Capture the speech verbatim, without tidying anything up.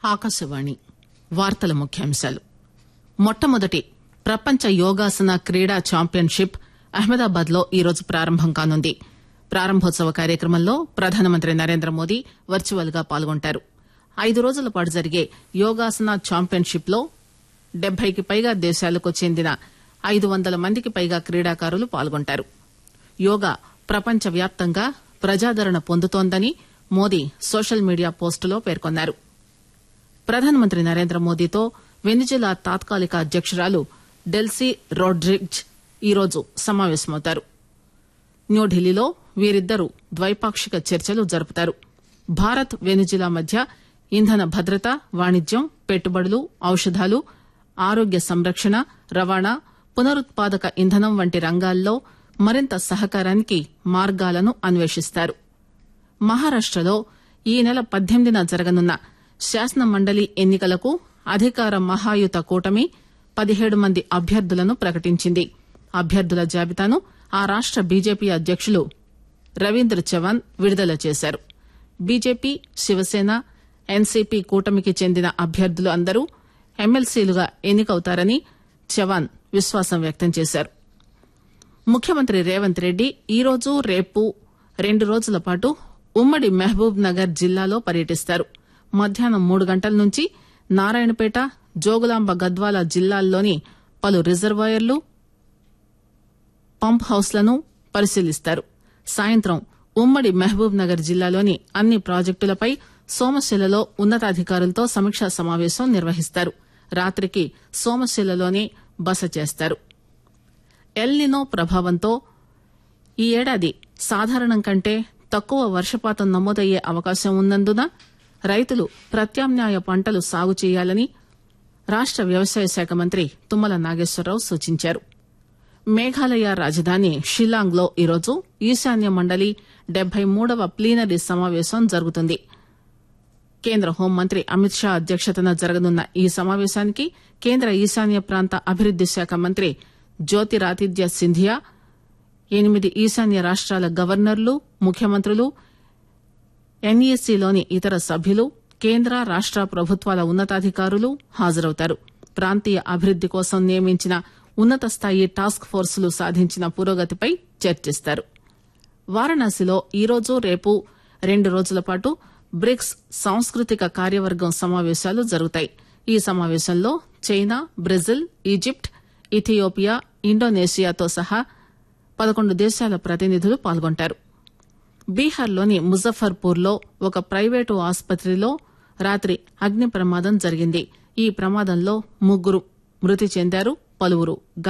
ఆకాశవాణి వార్తల ముఖ్యాంశాలు. మొట్టమొదటి ప్రపంచ యోగాసన క్రీడా ఛాంపియన్షిప్ అహ్మదాబాద్ లో ఈరోజు ప్రారంభం కానుంది. ప్రారంభోత్సవ కార్యక్రమంలో ప్రధానమంత్రి నరేంద్రమోదీ వర్చువల్ గా పాల్గొంటారు. ఐదు రోజుల పాటు జరిగే యోగాసన ఛాంపియన్షిప్ లో డెబ్బైకి పైగా దేశాలకు చెందిన ఐదు వందల మందికి పైగా క్రీడాకారులు పాల్గొంటారు. యోగా ప్రపంచవ్యాప్తంగా ప్రజాదరణ పొందుతోందని మోదీ సోషల్ మీడియా పోస్టులో పేర్కొన్నారు. ప్రధానమంత్రి నరేంద్రమోదీతో వెనిజులా తాత్కాలిక అధ్యకురాలు డెల్సీ రోడ్రిగ్జ్ ఈరోజు సమావేశమవుతారు. న్యూఢిల్లీలో వీరిద్దరూ ద్వైపాక్షిక చర్చలు జరుపుతారు. భారత్ వెనిజులా మధ్య ఇంధన భద్రత, వాణిజ్యం, పెట్టుబడులు, ఔషధాలు, ఆరోగ్య సంరక్షణ, రవాణా, పునరుత్పాదక ఇంధనం వంటి రంగాల్లో మరింత సహకారానికి మార్గాలను అన్వేషిస్తారు. మహారాష్టలో ఈ నెల పద్దెనిమిదిన జరగనున్న శాసన మండలి ఎన్ని కలకు అధికార మహాయుత కూటమి పదిహేడు మంది అభ్యర్థులను ప్రకటించింది. అభ్యర్థుల జాబితాను ఆ రాష్ట బీజేపీ అధ్యకులు రవీంద్ర చవాన్ విడుదల చేశారు. బీజేపీ, శివసేన, ఎన్సీపీ కూటమికి చెందిన అభ్యర్థులు అందరూ ఎమ్మెల్సీలుగా ఎన్నికవుతారని చవాన్ విశ్వాసం వ్యక్తం చేశారు. ముఖ్యమంత్రి రేవంత్ రెడ్డి ఈరోజు, రేపు రెండు రోజుల పాటు ఉమ్మడి మహబూబ్ నగర్ జిల్లాలో పర్యటిస్తారు. మధ్యాహ్నం మూడు గంటల నుంచి నారాయణపేట, జోగులాంబ గద్వాల జిల్లాల్లోని పలు రిజర్వాయర్లు, పంప్ హౌస్లను పరిశీలిస్తారు. సాయంత్రం ఉమ్మడి మహబూబ్ నగర్ జిల్లాలోని అన్ని ప్రాజెక్టులపై సోమశిలలో ఉన్నతాధికారులతో సమీక్షా సమావేశం నిర్వహిస్తారు. రాత్రికి సోమశిలలోనే బస చేస్తారు. ఎల్నినో ప్రభావంతో ఈ ఏడాది సాధారణం కంటే తక్కువ వర్షపాతం నమోదయ్యే అవకాశం ఉన్నందున రైతులు ప్రత్యామ్నాయ పంటలు సాగు చేయాలని రాష్ట వ్యవసాయ శాఖ మంత్రి తుమ్మల నాగేశ్వరరావు సూచించారు. మేఘాలయ రాజధాని షిల్లాంగ్ లో ఈరోజు ఈశాన్య మండలి డెబ్బై మూడవ ప్లీనరీ సమావేశం జరుగుతుంది. కేంద్ర హోంమంత్రి అమిత్ షా అధ్యక్షతన జరగనున్న ఈ సమావేశానికి కేంద్ర ఈశాన్య ప్రాంత అభివృద్ది శాఖ మంత్రి జ్యోతిరాదిత్య సింధియా, ఎనిమిది ఈశాన్య రాష్టాల గవర్నర్లు, ముఖ్యమంత్రులు, ఎన్ఈసీలోని ఇతర సభ్యులు, కేంద్ర రాష్ట ప్రభుత్వాల ఉన్నతాధికారులు హాజరవుతారు. ప్రాంతీయ అభివృద్ది కోసం నియమించిన ఉన్నత స్థాయి టాస్క్ ఫోర్సులు సాధించిన పురోగతిపై చర్చిస్తారు. వారణాసిలో ఈరోజు, రేపు రెండు రోజుల పాటు బ్రిక్స్ సాంస్కృతిక కార్యవర్గం సమావేశాలు జరుగుతాయి. ఈ సమావేశంలో చైనా, బ్రెజిల్, ఈజిప్ట్, ఇథియోపియా, ఇండోనేషియాతో సహా పదకొండు దేశాల ప్రతినిధులు పాల్గొంటారు. బీహార్లోని ముజఫర్పూర్ లో ఒక ప్రైవేటు ఆసుపత్రిలో రాత్రి అగ్ని ప్రమాదం జరిగింది. ఈ ప్రమాదంలో ముగ్గురు మృతి చెందారు, పలువురు